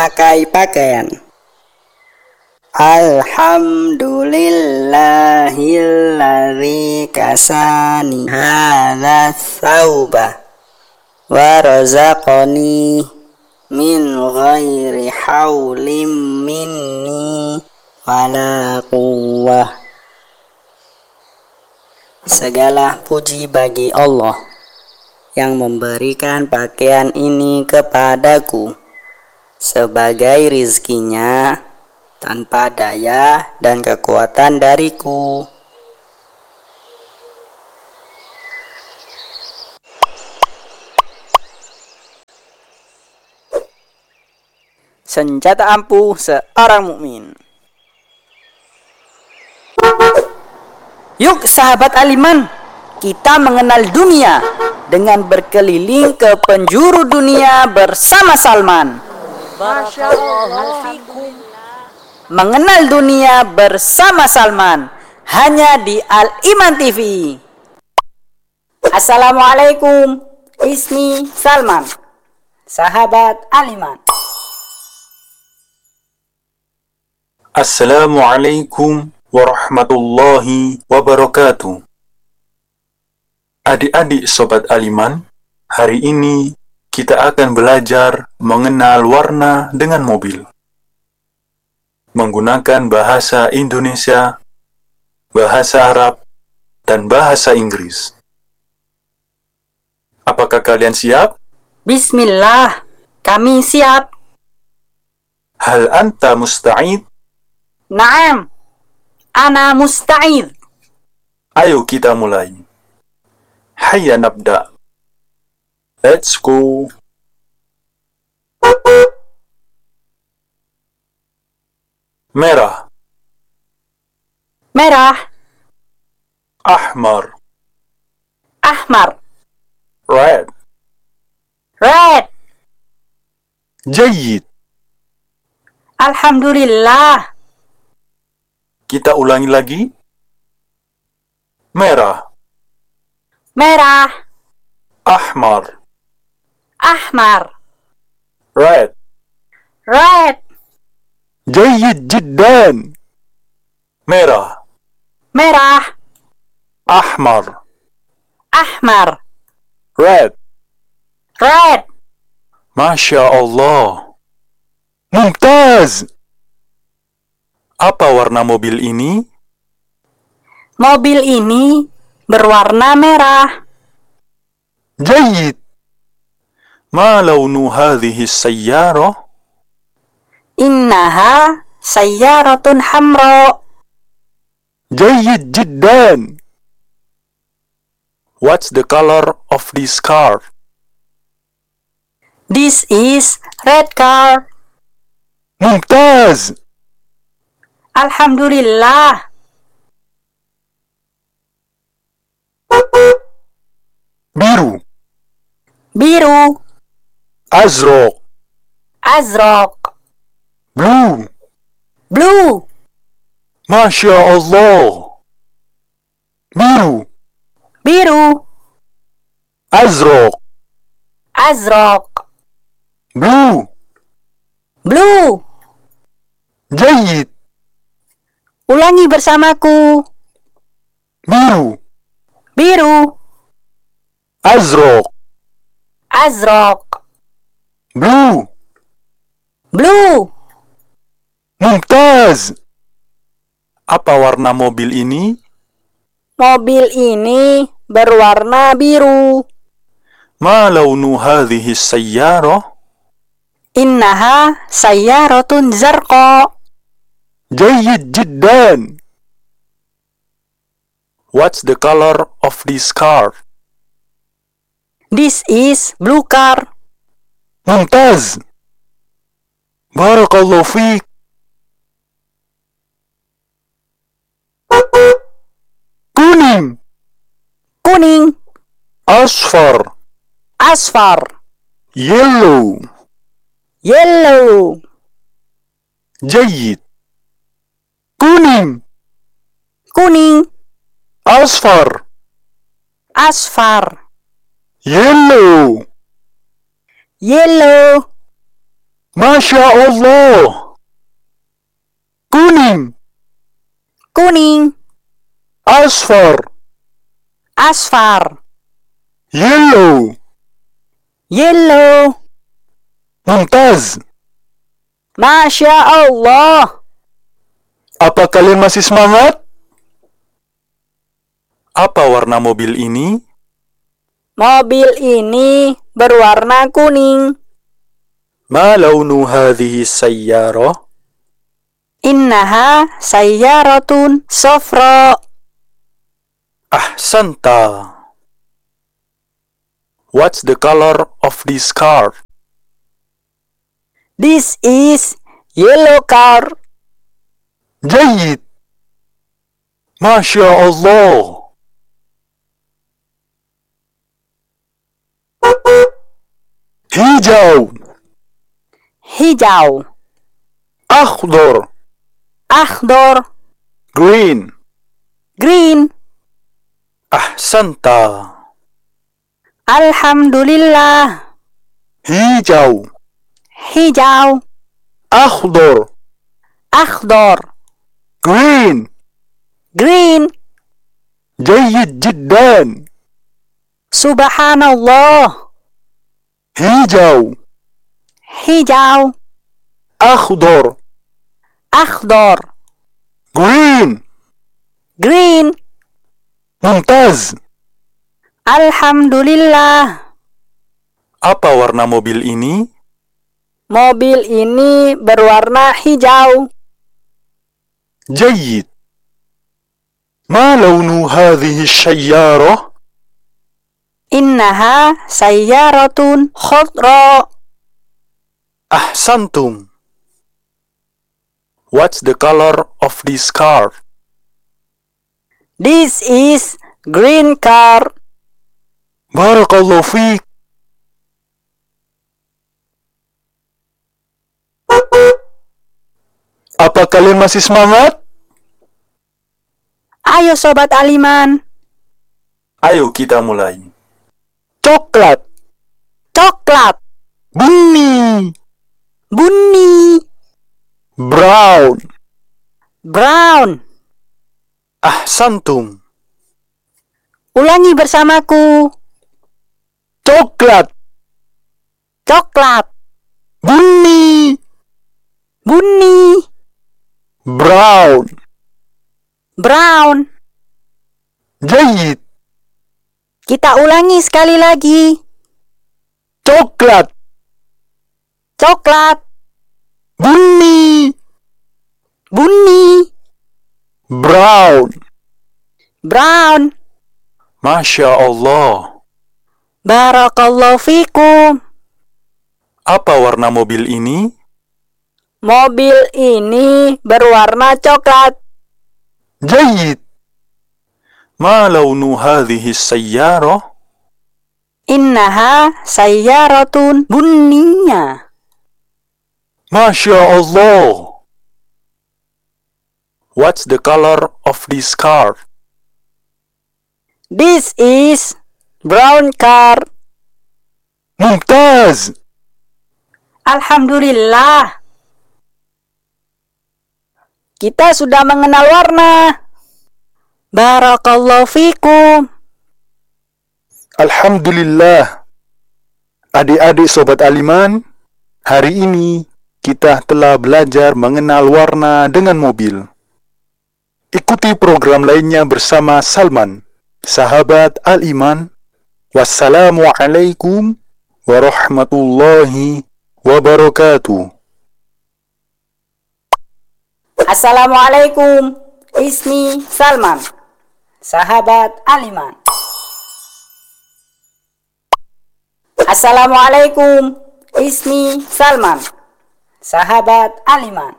Pakai pakaian. Alhamdulillahilladzi kasani hadza tsauba wa razaqani min ghairi haulim minni wala quwwah. Segala puji bagi Allah yang memberikan pakaian ini kepadaku sebagai rizkinya tanpa daya dan kekuatan dariku. Senjata ampuh seorang mukmin. Yuk sahabat Aliman, kita mengenal dunia dengan berkeliling ke penjuru dunia bersama Salman. Masya Allah. Mengenal dunia bersama Salman hanya di Al-Iman TV. Assalamualaikum, ismi Salman, sahabat Aliman. Assalamualaikum warahmatullahi wabarakatuh. Adik-adik Sobat Aliman, hari ini kita akan belajar mengenal warna dengan mobil. Menggunakan bahasa Indonesia, bahasa Arab, dan bahasa Inggris. Apakah kalian siap? Bismillah, kami siap. Hal anta musta'id? Naam, ana musta'id. Ayo kita mulai. Hayya nabda. Let's go. Merah. Merah. Ahmar. Ahmar. Red. Red. Jayyid. Alhamdulillah. Kita ulangi lagi. Merah. Merah. Ahmar. Ahmar. Red. Red. جيد جدا. مرة. Merah. أحمر. Ahmar. Red. Red. ما شاء الله. ممتاز. Apa warna mobil ini? Mobil ini berwarna merah. جيد. ما لون هذه السيارة؟ Innaha sayyaratun hamra. جيد جدا. What's the color of this car? This is red car. ممتاز. Alhamdulillah. biru. Biru. أزرق. Azraq. blue. Blue. ما شاء الله. biru. Biru. أزرق. Azraq. blue. Blue. جيد. Ulangi bersamaku. biru. Biru. أزرق. Azraq. blue. Blue. ممتاز. Apa warna mobil ini? Mobil ini berwarna biru. ما لون هذه السيارة؟ Innaha sayyaratun zarqa. جيد جدا. What's the color of this car? This is blue car. ممتاز. بارك الله فيك. kuning. Kuning. أصفر. Asfar. yellow. Yellow. جيد. kuning. Kuning. أصفر. Asfar. yellow. Yellow. Masya Allah. Kuning. kuning, Asfar. asfar, Yellow. yellow. Mumtaz. Masya Allah. Apa kalian masih semangat? Apa warna mobil ini? Mobil ini berwarna kuning. Ma launu hadhihi sayyarah? Innaha sayyaratun sofra. Ahsanta. What's the color of this car? This is yellow car. جيد. Masya Allah. Hijau. Hijau, Akhdar. akhdar, Green. green. Ahsanta. Alhamdulillah. Hijau. Hijau, Akhdar. akhdar, Green. green. جيد جدا. Subhanallah. Hijau. Hijau, Akhdar. akhdar, Green. green. Mumtaz. Alhamdulillah. Apa warna mobil ini? Mobil ini berwarna hijau. جيد. ما لون هذه السيارة؟ Innaha sayyaratun khadra. أحسنتم. What's the color of this car? This is green car. بارك الله فيك. Apa kalian masih semangat? Ayo Sobat Aliman. Ayo kita mulai. Coklat, coklat, Bunyi. bunyi, Brown. brown. Ahsantum. Ulangi bersamaku. Coklat. Coklat, Bunyi. bunyi, Brown. brown. جيد. Kita ulangi sekali lagi. Coklat. Coklat, Bunyi. bunyi, Brown. brown. Masya Allah. Barakallahu fikum. Apa warna mobil ini? Mobil ini berwarna coklat. جيد. ما لون هذه السيارة؟ Innaha sayyaratun bunniya. ما شاء الله. What's the color of this car? This is brown car. ممتاز. Alhamdulillah. Kita sudah mengenal warna. Barakallahu fikum. Alhamdulillah. Adik-adik Sobat Aliman, hari ini kita telah belajar mengenal warna dengan mobil. Ikuti program lainnya bersama Salman, sahabat Al-Iman. Wassalamualaikum warahmatullahi wabarakatuh. Assalamualaikum. Ismi Salman, sahabat Aliman. Assalamualaikum. Ismi Salman, sahabat Aliman.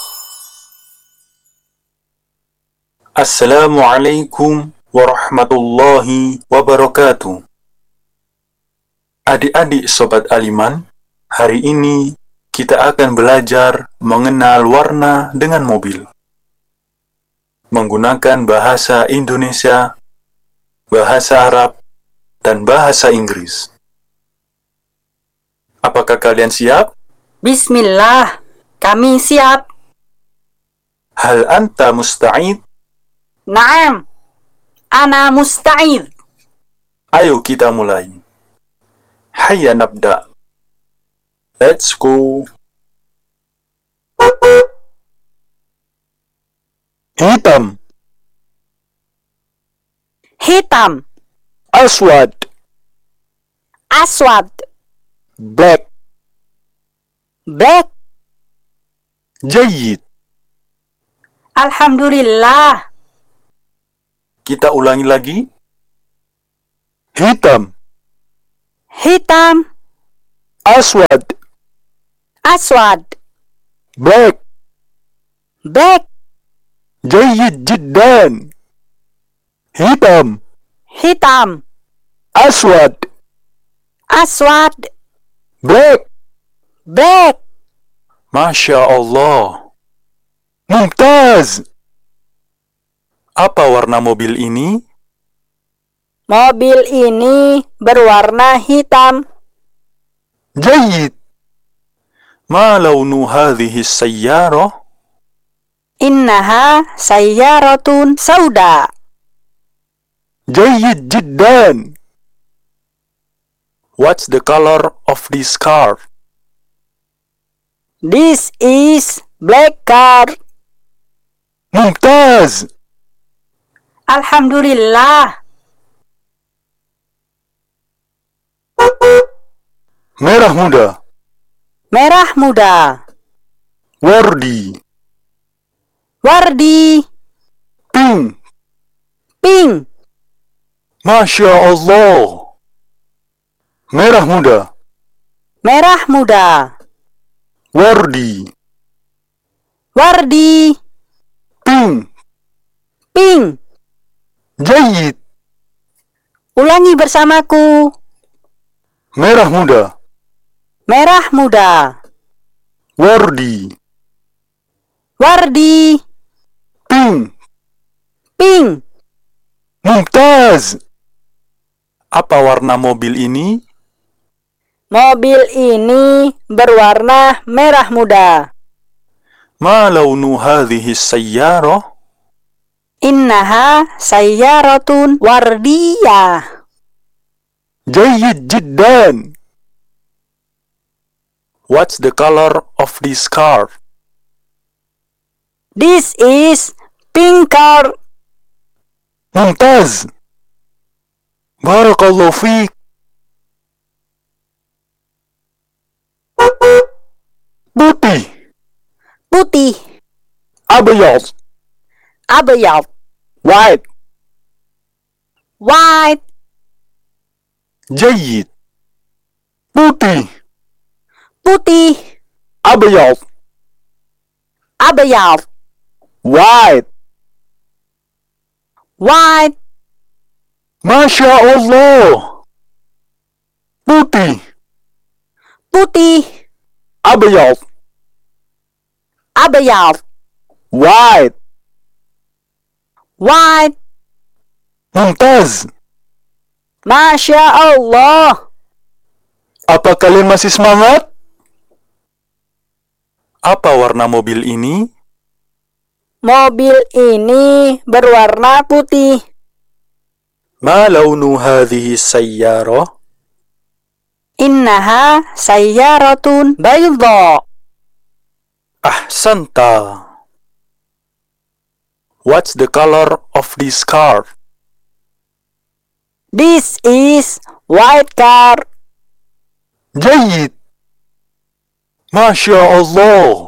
Assalamualaikum warahmatullahi wabarakatuh. Adik-adik Sobat Aliman, hari ini kita akan belajar mengenal warna dengan mobil. Menggunakan bahasa Indonesia, bahasa Arab, dan bahasa Inggris. Apakah kalian siap? Bismillah, kami siap. هل أنت مستعد؟ Naam, ana musta'id. Ayo kita mulai. Hayya nabda. Let's go. Hitam, Hitam, aswad, aswad, black, black. جيد. Alhamdulillah. Kita ulangi lagi. Hitam, Hitam, aswad, aswad, black, black. جيد جدا. hitam, Hitam, aswad, aswad, black. black. Masya Allah. Mumtaz. Apa warna mobil ini? Mobil ini berwarna hitam. جيد. ما لون هذه السيارة؟ Innaha sayyaratun sauda. جيد جدا. What's the color of this car? This is black car. ممتاز. Alhamdulillah. merah muda, Merah muda. wardi, Wardi. pink. Pink. Masya Allah. Merah muda, Merah muda. wardi, Wardi. pink. Pink. جيد. Ulangi bersamaku. merah muda, Merah muda. wardi, Wardi. pink. Pink. Mumtaz. Apa warna mobil ini? Mobil ini berwarna merah muda. ما لون هذه السيارة؟ Innaha sayyaratun wardiyah. جيد جدا. What's the color of this car? This is pink car. ممتاز. بارك الله فيك. putih, Putih. أبيض, Abyad. white. White. جيد. putih, Putih. أبيض, Abyad. white. White. Masya Allah. putih, Putih. أبيض, Abyad. white. White. Mumtaz. Masya Allah. Apa kalian masih semangat? Apa warna mobil ini? Mobil ini berwarna putih. ما لون هذه السيارة؟ Innaha sayyaratun bayda. أحسنت. What's the color of this car? This is white car. جيد. ما شاء الله.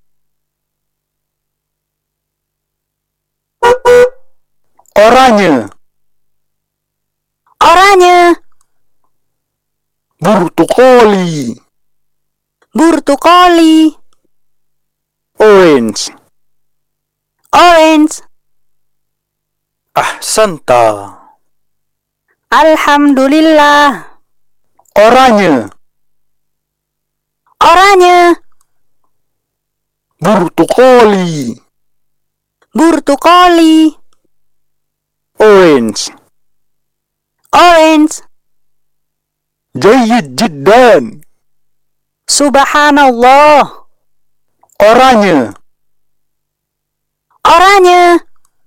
oranye, Oranye. برتقالي, Burtukoli. orange. Orange. أحسنت. Alhamdulillah. oranye, Oranye. برتقالي, Burtukoli. orange. Orange. جيد جدا. Subhanallah. Oranye. Oranye.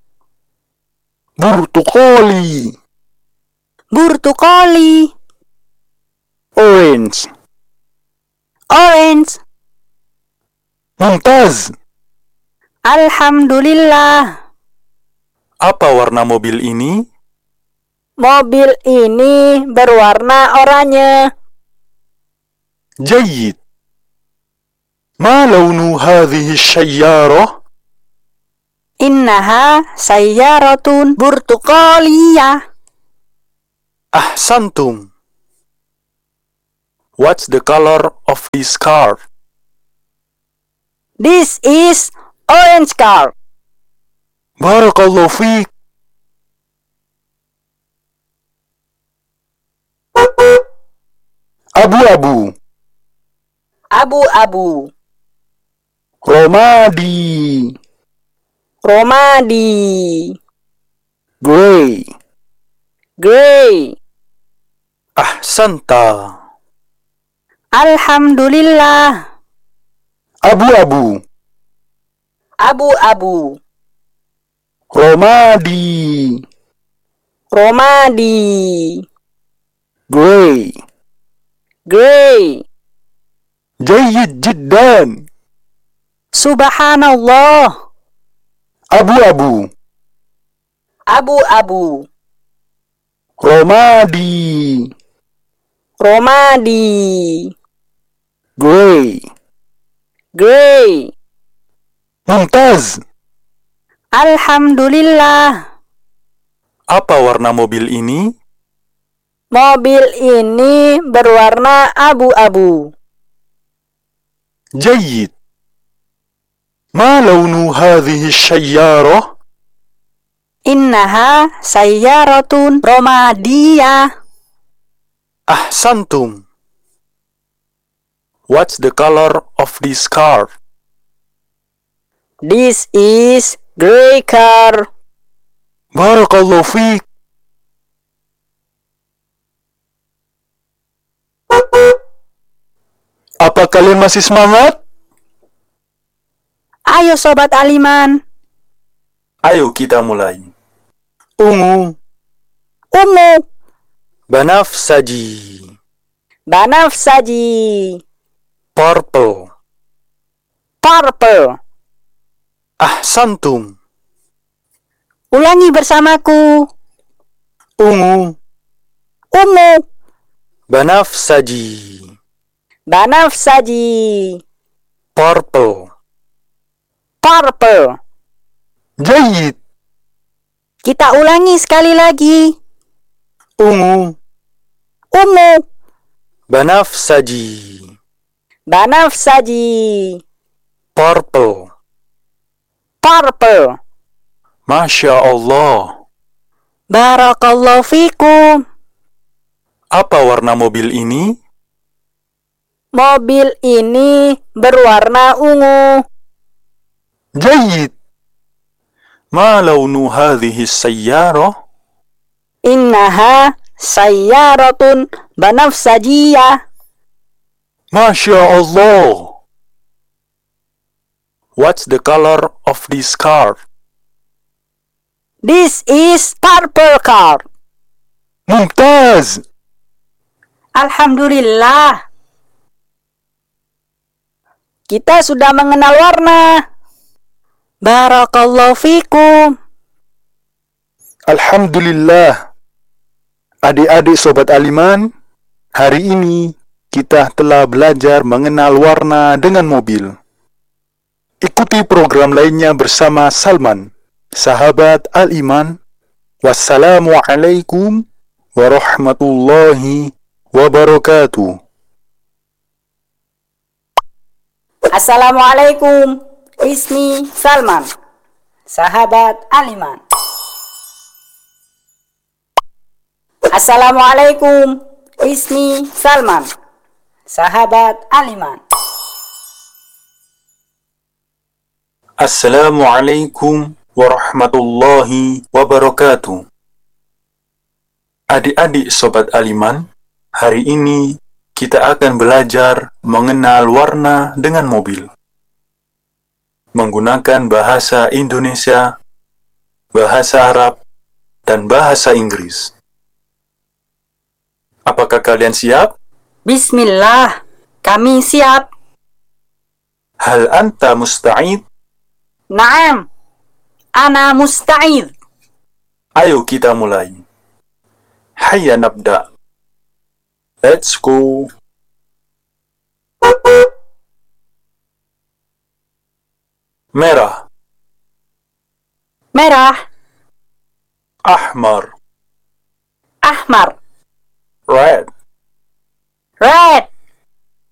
Burtukoli. Burtukoli. Orange. Orange. Mumtaz. Alhamdulillah. Apa warna mobil ini? Mobil ini berwarna oranye. جيد. ما لون هذه السيارة؟ Innaha sayyaratun burtuqaliyah. أحسنتم. What's the color of this car? This is orange car. بارك الله فيك. أبو Abu-abu. رمادي. Romadi. Grey. Grey. أحسنت. Alhamdulillah. أبو Abu-abu. رمادي. Romadi. Grey. Grey. جيد جدا. Subhanallah. أبو Abu-abu. رمادي. Romadi. Grey. Grey. ممتاز. Alhamdulillah. Apa warna mobil ini? Mobil ini berwarna abu-abu. جيد. ما لون هذه السيارة؟ Innaha sayyaratun romadiyah. أحسنتم. What's the color of this car? This is grey car. بارك الله فيك. Apa kalian masih semangat? Ayo Sobat Aliman. Ayo kita mulai. Ungu. Ungu. Banafsaji. Banafsaji. Purple. Purple. Ahsantum. Ulangi bersamaku. Ungu. Ungu. Banafsaji. Banafsaji. Purple. Purple. جيد. Kita ulangi sekali lagi. Ungu. Ungu. Banafsaji. Banafsaji. Purple. Purple. Masya Allah. Barakallahu fikum. Apa warna mobil ini? Mobil ini berwarna ungu. جيد. ما لون هذه السيارة؟ Innaha sayyaratun banafsajiyah. Masya Allah. What's the color of this car? This is purple car. Mumtaz. Alhamdulillah. Kita sudah mengenal warna. Barakallahu fikum. Alhamdulillah. Adik-adik Sobat Aliman, hari ini kita telah belajar mengenal warna dengan mobil. Ikuti program lainnya bersama Salman, sahabat Al-Iman. Wassalamualaikum warahmatullahi wabarakatuh. Assalamualaikum. Ismi Salman, sahabat Al-Iman. Assalamualaikum. Ismi Salman, sahabat Al-Iman. Assalamualaikum warahmatullahi wabarakatuh. Adik-adik Sobat Aliman, hari ini kita akan belajar mengenal warna dengan mobil. Menggunakan bahasa Indonesia, bahasa Arab, dan bahasa Inggris. Apakah kalian siap? Bismillah, kami siap. Hal anta musta'id? Naam, ana musta'id. Ayo kita mulai. Hayya nabda. Let's go. Merah, Merah, ahmar, ahmar, red, red,